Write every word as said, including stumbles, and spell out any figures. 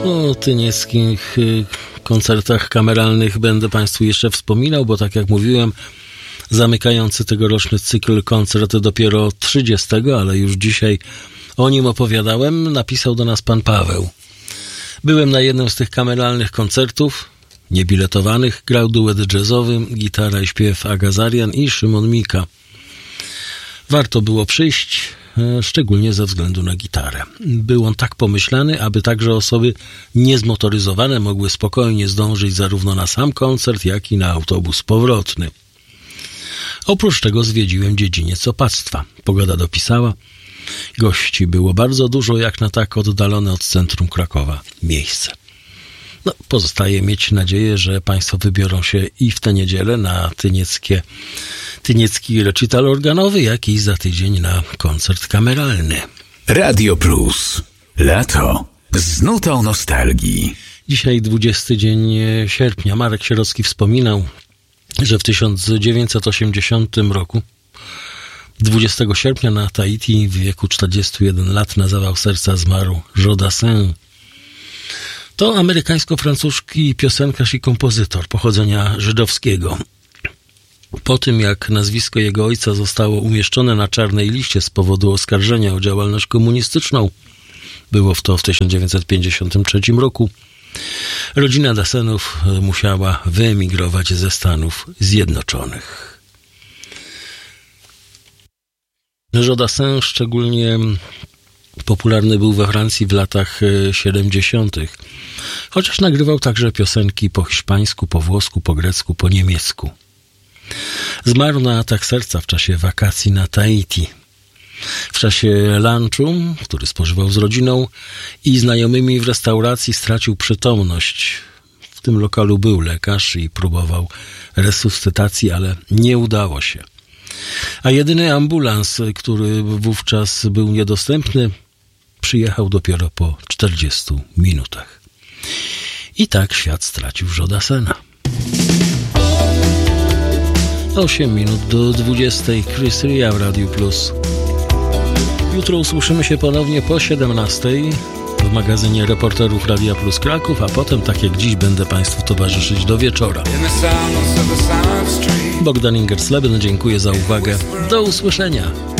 O tynieckich koncertach kameralnych będę Państwu jeszcze wspominał, bo tak jak mówiłem, zamykający tegoroczny cykl koncert dopiero trzydziestego, ale już dzisiaj o nim opowiadałem, napisał do nas pan Paweł. Byłem na jednym z tych kameralnych koncertów, niebiletowanych, grał duet jazzowy, gitara i śpiew Agazarian i Szymon Mika. Warto było przyjść, szczególnie ze względu na gitarę. Był on tak pomyślany, aby także osoby niezmotoryzowane mogły spokojnie zdążyć zarówno na sam koncert, jak i na autobus powrotny. Oprócz tego zwiedziłem dziedziniec opactwa. Pogoda dopisała. Gości było bardzo dużo, jak na tak oddalone od centrum Krakowa miejsce. No, pozostaje mieć nadzieję, że Państwo wybiorą się i w tę niedzielę na tynieckie, tyniecki recital organowy, jak i za tydzień na koncert kameralny. Radio Plus. Lato z nutą nostalgii. Dzisiaj dwudziesty dzień sierpnia. Marek Sierocki wspominał, że w tysiąc dziewięćset osiemdziesiątym roku dwudziestego sierpnia na Tahiti w wieku czterdziestu jeden lat na zawał serca zmarł Joe Dassin. To amerykańsko-francuski piosenkarz i kompozytor pochodzenia żydowskiego. Po tym, jak nazwisko jego ojca zostało umieszczone na czarnej liście z powodu oskarżenia o działalność komunistyczną, było to w tysiąc dziewięćset pięćdziesiątym trzecim roku, rodzina Dassinów musiała wyemigrować ze Stanów Zjednoczonych. Joe Dassin szczególnie popularny był we Francji w latach siedemdziesiątych, chociaż nagrywał także piosenki po hiszpańsku, po włosku, po grecku, po niemiecku. Zmarł na atak serca w czasie wakacji na Tahiti. W czasie lunchu, który spożywał z rodziną i znajomymi w restauracji, stracił przytomność. W tym lokalu był lekarz i próbował resuscytacji, ale nie udało się. A jedyny ambulans, który wówczas był niedostępny, przyjechał dopiero po czterdziestu minutach. I tak świat stracił Joe Dassina. osiem minut do dwudziestej. Chris Ria w Radiu Plus. Jutro usłyszymy się ponownie po siedemnastej w magazynie reporterów Radia Plus Kraków, a potem, tak jak dziś, będę Państwu towarzyszyć do wieczora. Bogdan Ingersleben, dziękuję za uwagę. Do usłyszenia.